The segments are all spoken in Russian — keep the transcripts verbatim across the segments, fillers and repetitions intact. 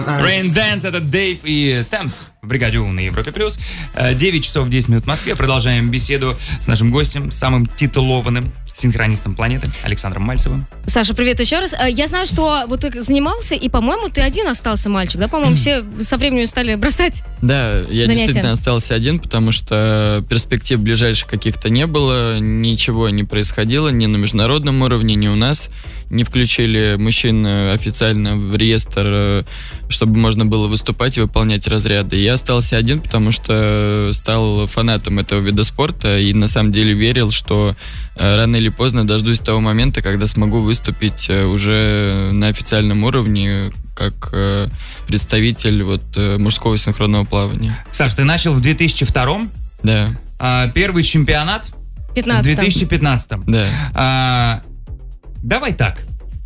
Rain Dance, это Дэйв и Темс в бригаде У на Европе плюс. девять часов десять минут в Москве. Продолжаем беседу с нашим гостем, самым титулованным синхронистом планеты, Александром Мальцевым. Саша, привет еще раз. Я знаю, что вот ты занимался, и, по-моему, ты один остался мальчик, да? По-моему, все со временем стали бросать. Да, я занятия. действительно остался один, потому что перспектив ближайших каких-то не было, ничего не происходило ни на международном уровне, ни у нас. Не включили мужчин официально в реестр, чтобы можно было выступать и выполнять разряды. Я остался один, потому что стал фанатом этого вида спорта и на самом деле верил, что рано или поздно дождусь того момента, когда смогу выступить уже на официальном уровне как представитель вот мужского синхронного плавания. Саш, ты начал в две тысячи втором? Да. А, первый чемпионат? пятнадцатом. В две тысячи пятнадцатом. Да. А, давай так.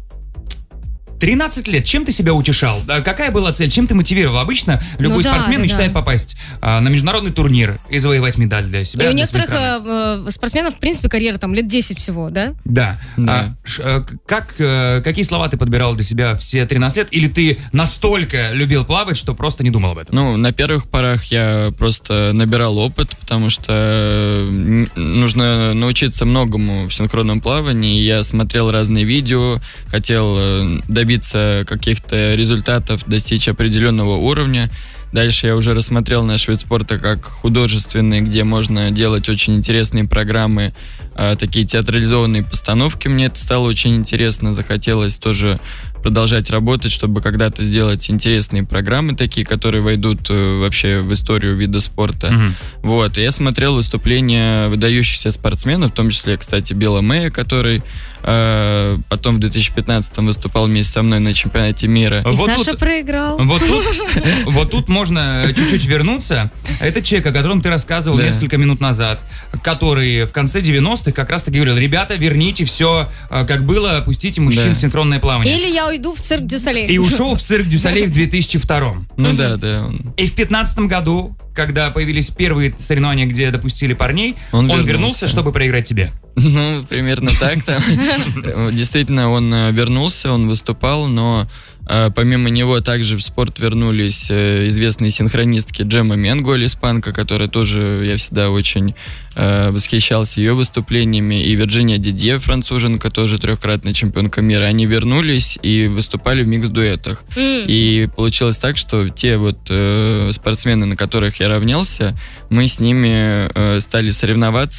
тринадцать лет, чем ты себя утешал? Какая была цель? Чем ты мотивировал? Обычно любой ну, да, спортсмен да, мечтает да. попасть а, на международный турнир и завоевать медаль для себя. И у для некоторых страны. э, спортсменов, в принципе, карьера там лет десять всего, да? Да. Да. А, ш, а, как, а, какие слова ты подбирал для себя все тринадцать лет? Или ты настолько любил плавать, что просто не думал об этом? Ну, на первых порах я просто набирал опыт, потому что нужно научиться многому в синхронном плавании. Я смотрел разные видео, хотел добиться каких-то результатов, достичь определенного уровня. Дальше я уже рассмотрел наш вид спорта как художественный, где можно делать очень интересные программы, э, такие театрализованные постановки. Мне это стало очень интересно, захотелось тоже продолжать работать, чтобы когда-то сделать интересные программы такие, которые войдут э, вообще в историю вида спорта. Mm-hmm. Вот, и я смотрел выступления выдающихся спортсменов, в том числе, кстати, Билла Мэя, который э, потом в две тысячи пятнадцатом выступал вместе со мной на чемпионате мира. И вот Саша тут, проиграл. Вот тут, вот тут можно чуть-чуть вернуться. Это человек, о котором ты рассказывал Да. несколько минут назад, который в конце девяностых как раз-таки говорил: ребята, верните все, как было, пустите мужчин Да. в синхронное плавание. Или я уйду в цирк Дю Солей. И ушел в цирк Дю Солей в две тысячи втором. Ну да, да. Он... И в пятнадцатом году, когда появились первые соревнования, где допустили парней, он, Он вернулся. вернулся, чтобы проиграть тебе. Ну, примерно так там. Действительно, он э, вернулся, он выступал, но э, помимо него также в спорт вернулись э, известные синхронистки Джемма Менголь, испанка, которая тоже, я всегда очень э, восхищался ее выступлениями, и Вирджиния Дидье, француженка, тоже трехкратная чемпионка мира. Они вернулись и выступали в микс-дуэтах. Mm. И получилось так, что те вот э, спортсмены, на которых я равнялся, мы с ними э, стали соревноваться.